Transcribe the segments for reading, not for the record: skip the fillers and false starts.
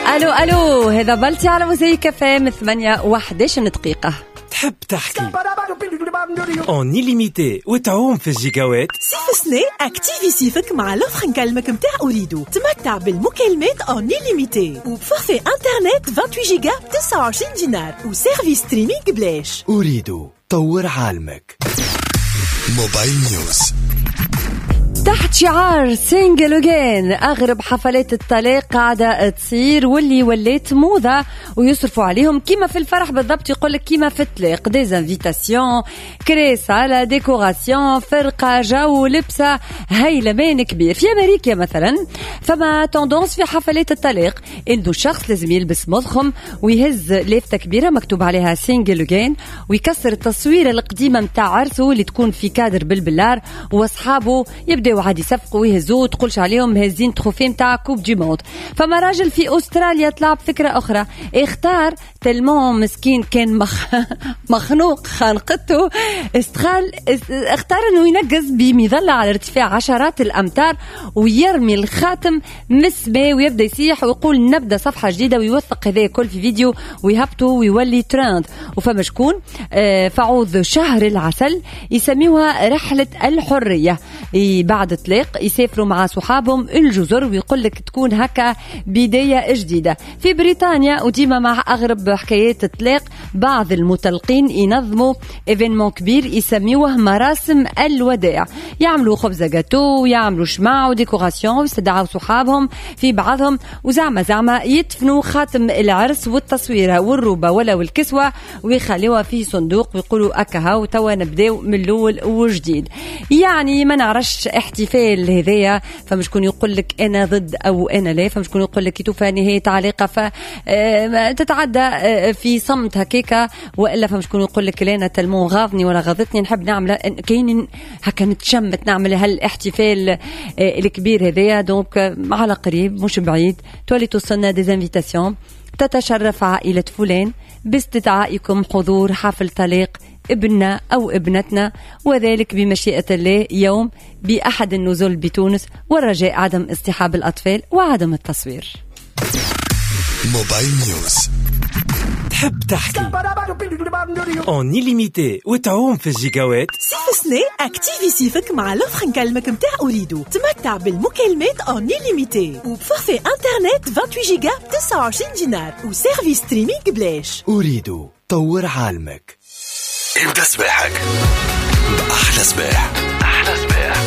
الو الو، هذا بلتي على موزيك فام 8:11 دقيقة. تحب تحكي اون إليميتي وتعوم في الجيجاوات؟ صيف سنة اكتيفي صيفك مع لوفر نكلمك متاع أوريدو. تمتع بالمكالمات اون إليميتي وبفورفي انترنت 28 جيجا ب 29 دينار وسيرفيس ستريمينغ بلاش. أوريدو، طور عالمك. موبايل نيوز. تحت شعار سينجل أجين، أغرب حفلات الطلاق قاعدة تصير واللي وليت موضة ويصرفوا عليهم كيما في الفرح بالضبط. يقولك كيما في الطلاق، ديزانفيتاسيون، كريسة، ديكوراسيون، فرقة، جو، لبسة، هيلمان كبير. في أمريكا مثلا فما توندونس في حفلات الطلاق إنه الشخص لازم يلبس مضخم ويهز لافتة كبيرة مكتوب عليها سينجل أجين، ويكسر التصويرة القديمة متاع عرسه اللي تكون في كادر بالبلار، وأصحابه يبدأ وعادي يصفقوا ويهزوا تقولش عليهم هزين تخوفي متاع كوب دي موند. فما راجل في أستراليا طلع بفكرة أخرى، اختار تلمون مسكين كان مخنوق خانقته، اختار انه ينقز بمظلة على ارتفاع عشرات الأمتار ويرمي الخاتم مسبي ويبدأ يصيح ويقول نبدأ صفحة جديدة، ويوثق هذا كل في فيديو ويهبطه ويولي ترند. وفما شكون فعوض شهر العسل يسميوها رحلة الحرية، بعد طلاق يسافروا مع صحابهم الجزر، ويقول لك تكون هكا بداية جديدة. في بريطانيا وديما مع أغرب حكايات الطلاق، بعض المطلقين ينظموا إيفينمون كبير يسميوه مراسم الوداع، يعملوا خبزة جاتو ويعملوا شمع وديكوراسيون ويستدعوا صحابهم في بعضهم، وزعما يدفنوا خاتم العرس والتصويرة والروبة ولا والكسوة ويخليوها في صندوق ويقولوا أكها وتوا نبداو من الأول وجديد. يعني ما نعرفش احتفال هذايا، فمشكون يقول لك انا ضد او انا لا، فمشكون يقول لك توفى نهايه علاقه فتتعدى في صمت هكاكا، والا فمشكون يقول لك لا انا تلمون غاضني ولا غاضتني نحب نعمل كاين هكا نتشمت نعمل هالاحتفال الكبير هذايا. دونك على قريب مش بعيد تولي توصلنا ديزانفيتاسيون، تتشرف عائله فلان باستدعائكم حضور حفل طلاق ابننا أو ابنتنا، وذلك بمشيئة الله يوم بأحد النزل بتونس، والرجاء عدم اصطحاب الأطفال وعدم التصوير. موبايل نيوز. تحب تحكي اون إليميتي وتعوم في الجيجاوات؟ صيف سنة اكتيفي صيفك مع لوفر نكلمك متاع أوريدو. تمتع بالمكالمات اون إليميتي وبفورفي انترنت 28 جيجا ب 29 دينار وسيرفيس ستريمينغ بلاش. أوريدو، طور عالمك. ابدأ سباحك بأحلى سباح. أحلى سباح.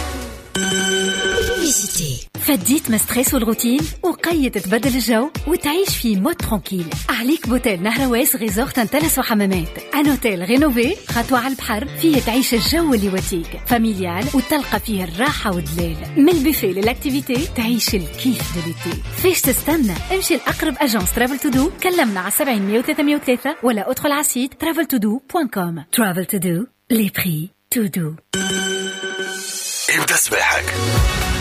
فديت من ستريس والروتين وقيد تبدل الجو وتعيش في مود ترانكيل. عليك بوتيل نهرواس ريزورت انتلس وحمامات، ان اوتيل رينوفي خطوة على البحر فيه تعيش الجو اللي يواتيك، فاميليال وتلقى فيه الراحة والدلال، من البوفيه للاكتيفيتي تعيش الكيف دوليتي. فيش تستنى؟ امشي لأقرب اجانس ترافل تو دو، كلمنا على 70 ولا ادخل على سيت traveltodo.com. Travel to do, les prix to do. ابدأ سباحك